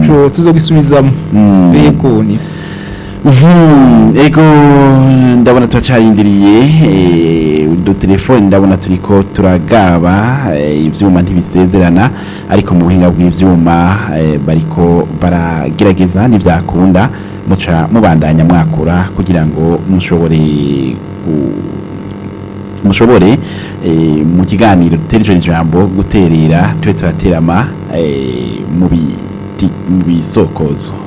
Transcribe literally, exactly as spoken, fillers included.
ntaco tuzogisubizamo yego ni ego ndabona turacarindiriye udu telefone ndabona turiko turagaba ivyuma ntibisezerana ariko mu buhinga bw'ivyuma bariko baragerageza n'ivyakunda muca mubandanya mwakura kugira ngo mushobore mushobore mu kiganiro dutereje ijambo guterera tube turaterama mu bisokozo.